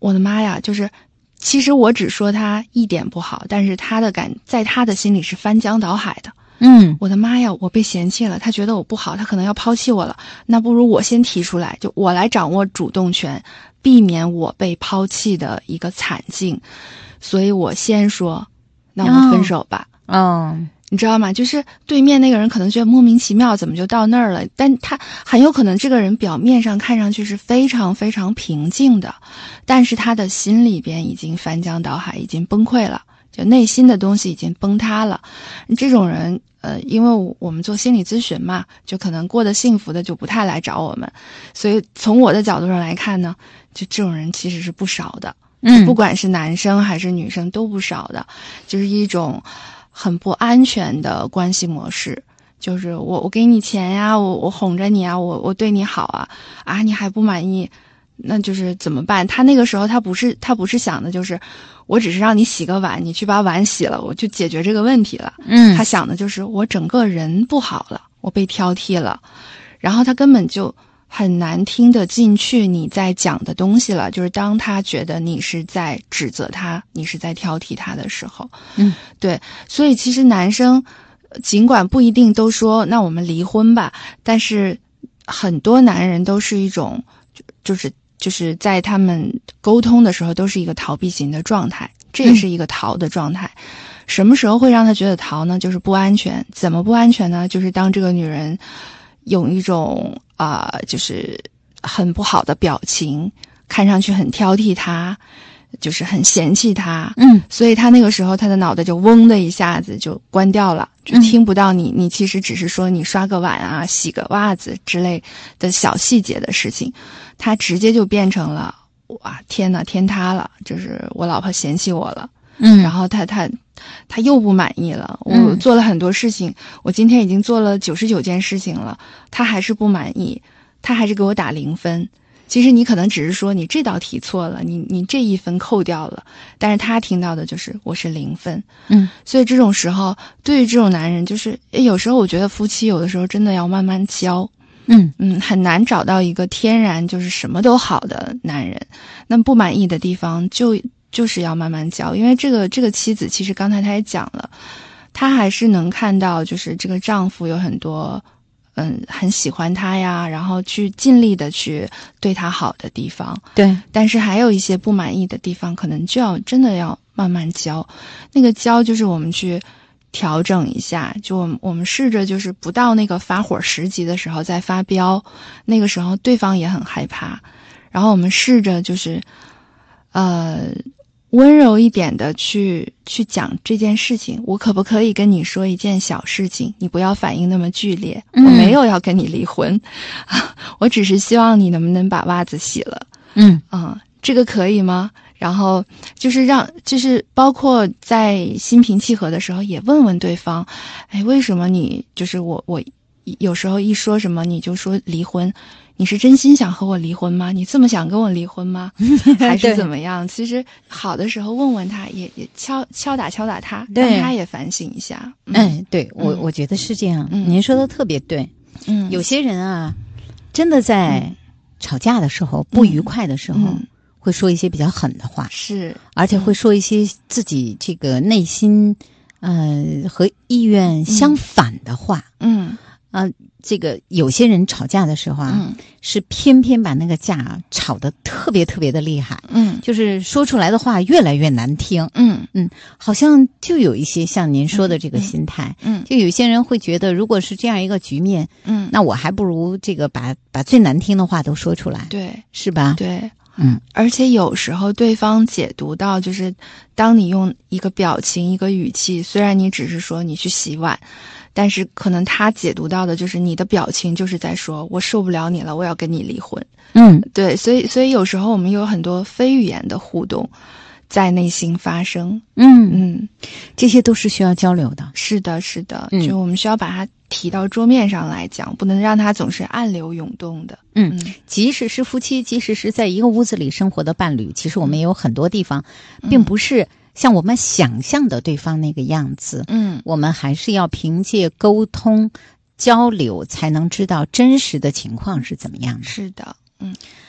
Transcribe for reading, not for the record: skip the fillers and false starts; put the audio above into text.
我的妈呀，就是其实我只说他一点不好，但是他的在他的心里是翻江倒海的。我的妈呀，我被嫌弃了，他觉得我不好，他可能要抛弃我了，那不如我先提出来，就我来掌握主动权，避免我被抛弃的一个惨境。所以我先说，那我们分手吧。你知道吗？就是对面那个人可能觉得莫名其妙，怎么就到那儿了？但他很有可能这个人表面上看上去是非常非常平静的，但是他的心里边已经翻江倒海，已经崩溃了，就内心的东西已经崩塌了。这种人因为我们做心理咨询嘛，就可能过得幸福的就不太来找我们，所以从我的角度上来看呢，就这种人其实是不少的。不管是男生还是女生都不少的，就是一种很不安全的关系模式。就是我给你钱呀，我哄着你啊，我对你好啊，你还不满意，那就是怎么办？他那个时候他不是想的就是我只是让你洗个碗，你去把碗洗了，我就解决这个问题了。他想的就是我整个人不好了，我被挑剔了，然后他根本就很难听得进去你在讲的东西了，就是当他觉得你是在指责他，你是在挑剔他的时候。对，所以其实男生尽管不一定都说那我们离婚吧，但是很多男人都是一种就是在他们沟通的时候都是一个逃避型的状态，这也是一个逃的状态。什么时候会让他觉得逃呢？就是不安全。怎么不安全呢？就是当这个女人有一种就是很不好的表情，看上去很挑剔他，就是很嫌弃他。所以他那个时候他的脑袋就嗡的一下子就关掉了，就听不到你其实只是说你刷个碗啊，洗个袜子之类的小细节的事情，他直接就变成了哇天哪，天塌了，就是我老婆嫌弃我了。然后他又不满意了，我做了很多事情，我今天已经做了99件事情了，他还是不满意，他还是给我打0分。其实你可能只是说你这道题错了，你这1分扣掉了，但是他听到的就是我是0分。所以这种时候对于这种男人，就是有时候我觉得夫妻有的时候真的要慢慢教。很难找到一个天然就是什么都好的男人，那不满意的地方就是要慢慢教。因为这个妻子其实刚才他也讲了，他还是能看到就是这个丈夫有很多很喜欢他呀，然后去尽力的去对他好的地方。 对， 但是还有一些不满意的地方，可能真的要慢慢教。那个教就是我们去调整一下，就我们试着就是不到那个发火10级的时候再发飙，那个时候对方也很害怕。然后我们试着就是温柔一点的去讲这件事情，我可不可以跟你说一件小事情，你不要反应那么剧烈，我没有要跟你离婚，我只是希望你能不能把袜子洗了。这个可以吗？然后就是包括在心平气和的时候也问问对方，为什么你就是我有时候一说什么你就说离婚，你是真心想和我离婚吗？你这么想跟我离婚吗？还是怎么样？其实好的时候问问他，也敲打他，让他也反省一下。 对，我觉得是这样。您说的特别对。有些人啊，真的在吵架的时候，不愉快的时候，会说一些比较狠的话， 是， 而且会说一些自己这个内心和意愿相反的话。这个有些人吵架的时候是偏偏把那个架吵得特别特别的厉害。就是说出来的话越来越难听。好像就有一些像您说的这个心态。就有些人会觉得，如果是这样一个局面，那我还不如这个把最难听的话都说出来。 对， 是吧？ 对。而且有时候对方解读到，就是当你用一个表情一个语气，虽然你只是说你去洗碗，但是可能他解读到的就是你的表情就是在说我受不了你了，我要跟你离婚。对，所以有时候我们有很多非语言的互动在内心发生。 这些都是需要交流的。 是的，就我们需要把它提到桌面上来讲，不能让它总是暗流涌动的。 即使是夫妻，即使是在一个屋子里生活的伴侣，其实我们也有很多地方并不是像我们想象的对方那个样子。我们还是要凭借沟通交流才能知道真实的情况是怎么样的。 是的。